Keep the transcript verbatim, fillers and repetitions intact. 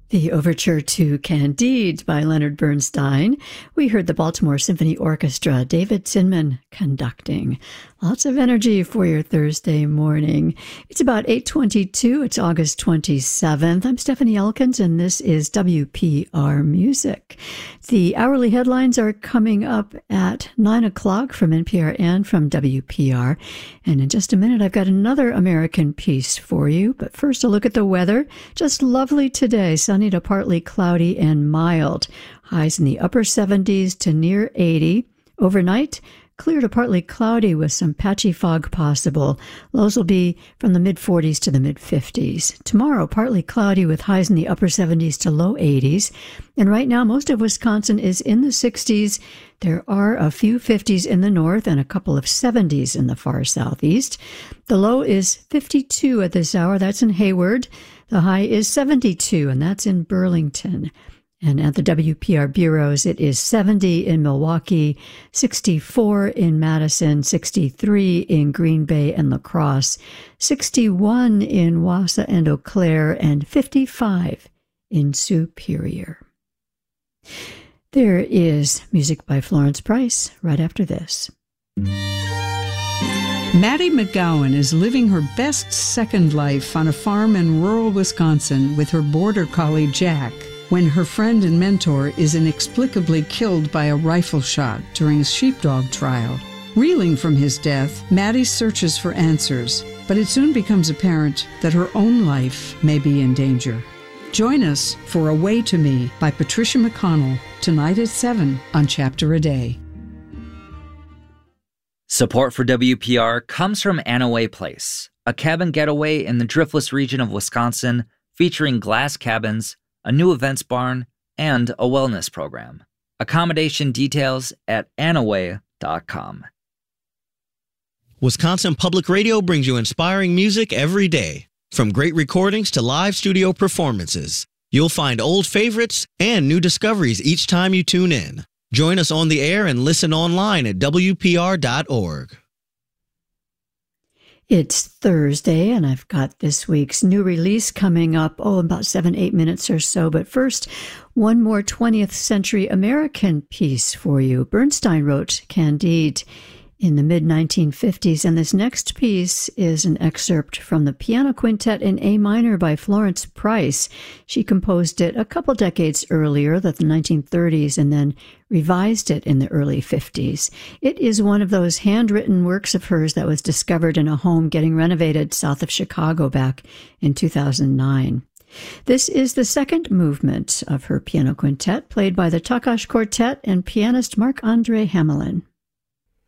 The Overture to Candide by Leonard Bernstein. We heard the Baltimore Symphony Orchestra, David Zinman conducting. Lots of energy for your Thursday morning. It's about eight twenty-two. It's August twenty-seventh. I'm Stephanie Elkins, and this is W P R Music. The hourly headlines are coming up at nine o'clock from N P R and from W P R. And in just a minute, I've got another American piece for you. But first, a look at the weather. Just lovely today. Sunny to partly cloudy and mild. Highs in the upper seventies to near eighty. Overnight, clear to partly cloudy with some patchy fog possible. Lows will be from the mid-forties to the mid-fifties. Tomorrow, partly cloudy with highs in the upper seventies to low eighties. And right now, most of Wisconsin is in the sixties. There are a few fifties in the north and a couple of seventies in the far southeast. The low is fifty-two at this hour. That's in Hayward. The high is seventy-two, and that's in Burlington. And at the W P R bureaus, it is seventy in Milwaukee, sixty-four in Madison, sixty-three in Green Bay and La Crosse, sixty-one in Wausau and Eau Claire, and fifty-five in Superior. There is music by Florence Price right after this. Maddie McGowan is living her best second life on a farm in rural Wisconsin with her border collie Jack, when her friend and mentor is inexplicably killed by a rifle shot during a sheepdog trial. Reeling from his death, Maddie searches for answers, but it soon becomes apparent that her own life may be in danger. Join us for A Way to Me by Patricia McConnell, tonight at seven on Chapter a Day. Support for W P R comes from Anaway Place, a cabin getaway in the Driftless region of Wisconsin featuring glass cabins, a new events barn, and a wellness program. Accommodation details at anaway dot com. Wisconsin Public Radio brings you inspiring music every day. From great recordings to live studio performances, you'll find old favorites and new discoveries each time you tune in. Join us on the air and listen online at W P R dot org. It's Thursday, and I've got this week's new release coming up, oh, about seven, eight minutes or so. But first, one more twentieth century American piece for you. Bernstein wrote Candide in the mid nineteen fifties, and this next piece is an excerpt from the Piano Quintet in A minor by Florence Price. She composed it a couple decades earlier, the nineteen thirties, and then revised it in the early fifties. It is one of those handwritten works of hers that was discovered in a home getting renovated south of Chicago back in two thousand nine. This is the second movement of her piano quintet, played by the Takash Quartet and pianist Marc-Andre Hamelin.